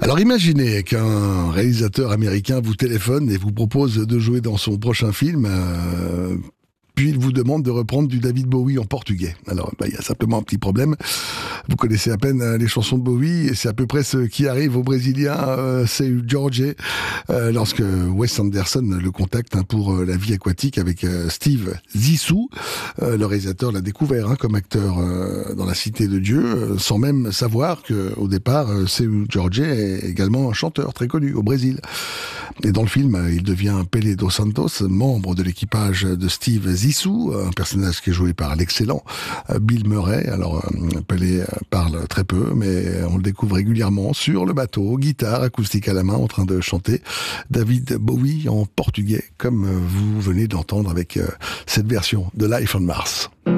Alors imaginez qu'un réalisateur américain vous téléphone et vous propose de jouer dans son prochain film, puis il vous demande de reprendre du David Bowie en portugais. Alors il y a simplement un petit problème. Vous connaissez à peine les chansons de Bowie et c'est à peu près ce qui arrive aux Brésiliens, Seu Jorge, lorsque Wes Anderson le contacte pour La vie aquatique avec Steve Zissou. Le réalisateur l'a découvert comme acteur dans La Cité de Dieu, sans même savoir qu'au départ, Seu Jorge est également un chanteur très connu au Brésil. Et dans le film, il devient Pelé dos Santos, membre de l'équipage de Steve Zissou, un personnage qui est joué par l'excellent Bill Murray. Alors, Pelé parle très peu, mais on le découvre régulièrement sur le bateau, guitare acoustique à la main, en train de chanter David Bowie en portugais, comme vous venez d'entendre avec cette version de Life on Mars.